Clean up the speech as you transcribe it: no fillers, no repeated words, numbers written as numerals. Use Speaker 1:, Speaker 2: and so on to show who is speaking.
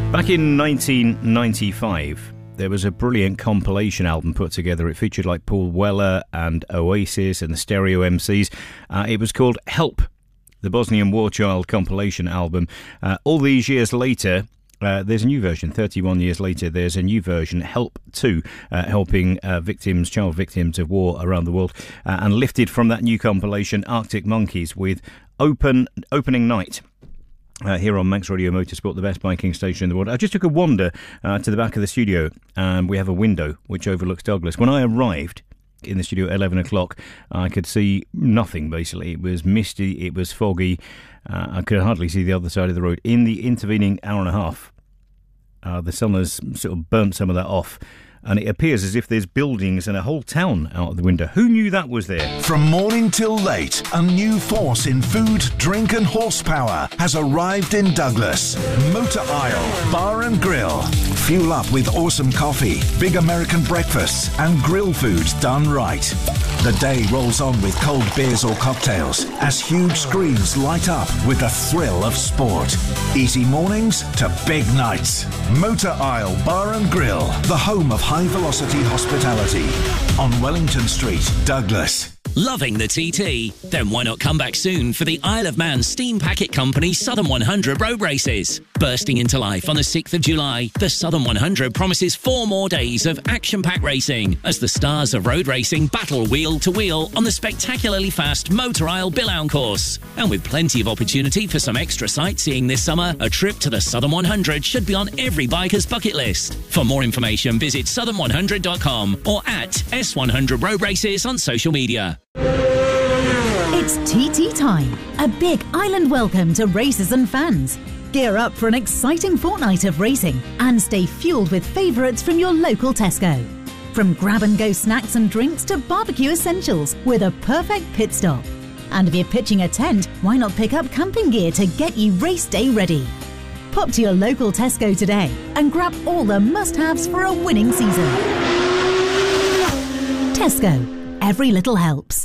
Speaker 1: Back in 1995, there was a brilliant compilation album put together. It featured like Paul Weller and Oasis and the Stereo MCs. It was called Help, the Bosnian War Child compilation album. All these years later, there's a new version. 31 years later, there's a new version, Help 2, helping child victims of war around the world. And lifted from that new compilation, Arctic Monkeys with Opening Night. Here on Manx Radio Motorsport, the best biking station in the world. I just took a wander to the back of the studio, and we have a window which overlooks Douglas. When I arrived in the studio at 11 o'clock, I could see nothing, basically. It was misty, it was foggy. I could hardly see the other side of the road. In the intervening hour and a half, the sun has sort of burnt some of that off, and it appears as if there's buildings and a whole town out of the window. Who knew that was there?
Speaker 2: From morning till late, a new force in food, drink and horsepower has arrived in Douglas. Motor Isle Bar and Grill. Fuel up with awesome coffee, big American breakfasts and grill foods done right. The day rolls on with cold beers or cocktails as huge screens light up with the thrill of sport. Easy mornings to big nights. Motor Isle Bar and Grill, the home of high-velocity hospitality on Wellington Street, Douglas.
Speaker 3: Loving the TT? Then why not come back soon for the Isle of Man Steam Packet Company Southern 100 Road Races? Bursting into life on the 6th of July, the Southern 100 promises 4 more days of action-packed racing as the stars of road racing battle wheel to wheel on the spectacularly fast Motor Isle Billown course. And with plenty of opportunity for some extra sightseeing this summer, a trip to the Southern 100 should be on every biker's bucket list. For more information, visit southern100.com or at S100 Road Races on social media.
Speaker 4: It's TT time, a big island welcome to racers and fans. Gear up for an exciting fortnight of racing and stay fueled with favourites from your local Tesco. From grab-and-go snacks and drinks to barbecue essentials with a perfect pit stop. And if you're pitching a tent, why not pick up camping gear to get you race day ready? Pop to your local Tesco today and grab all the must-haves for a winning season. Tesco. Every little helps.